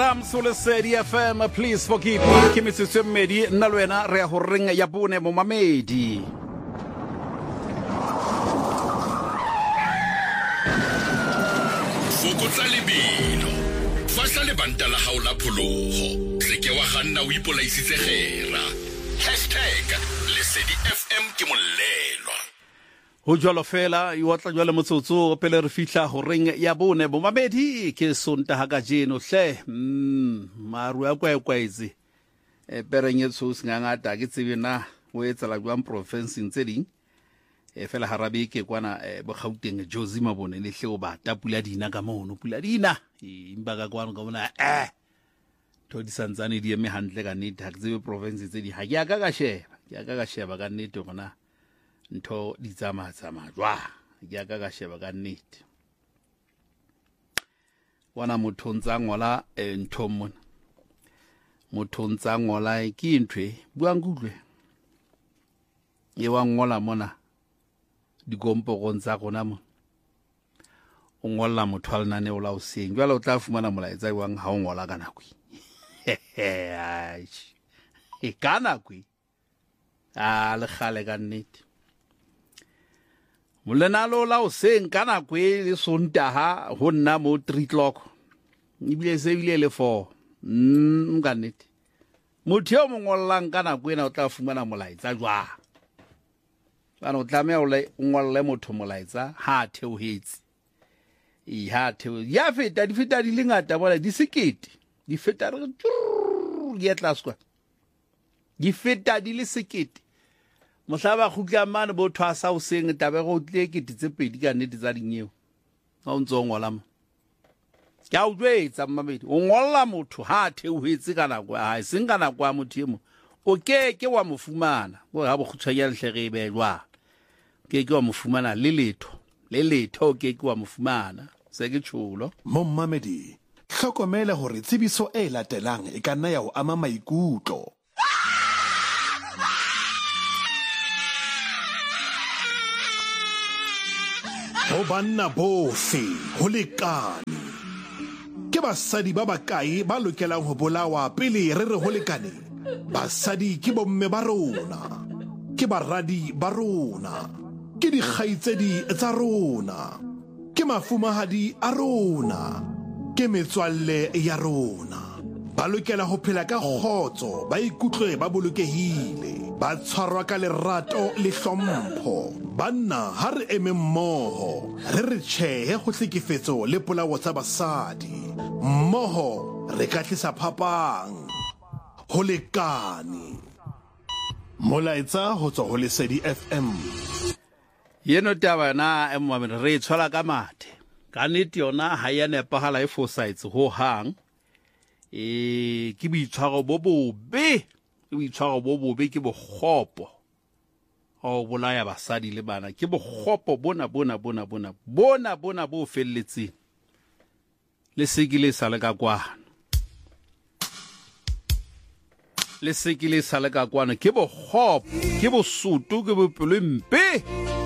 Drums o Lesedi FM, please forgive me. Ke metsotso e mmedi nna le wena re ya ho reng ya bone mo mamedi. Fokotsa lebelo. Fahla lebanta la hao la pholoho. Se ke wa kganna o ipolaisitse kgera. #Lesedi FM ke molelwa. Ho jwalo fela I watla jwale motsotso pele re fihla ho reng ya bone mo mamedi ke Sontaha ka jeno hle maru ya kwaetse pereng e tso singa ngata ke tsebe na o etsela jwang province tse ding fela harabe ke kwana bo Gauteng Jozi Mabone le hle o bata pula dina ka mono pula dina imba ka kwana ka bona thodi santsane di eme hantle ka nnete ha ke tsebe province tse di ha ke aka ka sheba ka nnete gona ntho di tsama jwa ke aka ka sheba ka nnete wana motho ntsa ngola ntho mona motho ntsa ngola ke ntwe buang kutlwe e wa ngola mona digompo go ntsa gona mo o ngolla motho a lenane o la o seng jwale o tla fumana molaetsa wang ha o ngola kana kwi e kana kwi le khale ka nnete Molenalo la o seng kana kwe le Sontaha ho nna mo 3 o'clock ibile se bile le 4 nganete motho yo mongollang kana kwe na o tla fumana molaetsa jwa bana o tlameha o le ngolle motho molaetsa ha theohetse ha theo ya feta di feta di lengata bona di sekete di feta re di atlaswa di feta di le sekete Mohlaba khutla mane bo thwasa o seng tabe go tle ke tse pedi ka nnete tsa dinyeo ha o ntso ngola mo ya o jwetsa mmamedi o ngolla motho ha theohetse kana kwa ha seng kana kwa motho emo o ke wa mofumana go ha bo khutshwa ya lehlege e belwa ke wa mofumana le letho ke wa mofumana se ke tsholo Mommamedi hlokomela hore tsebiso e latelang e ka nna ya o ama maikutlo Ho banna bofe ho lekane ke basadi ba bakae ba lokelang ho bolawa pele re ho lekane basadi ke bomme ba rona ke baradi ba rona ke dikgaitsedi tsa rona ke mafumahadi a rona ke metswalle ya rona ba lokela ho phela ka kgotso ba ikutlwe ba bolokehile ba tshwarwa ka lerato le hlompho banna ha re eme mmoho re tjhehe go hlekefetso le polawo tsa basadi mmoho re ka tlisa phapang ho lekane molaetsa ho tswa ho Lesedi FM yeno taba na emamedi re tshola ka mathe ka nnete yona ha ya nepahala e foresights ho hang ke boitshwaro bo bobe ke bokgopo o bolaya basadi le bana ke bokgopo bona bo felletseng le sekile sa le ka kwana ke bokgopo ke bosutu ke bopelo mpe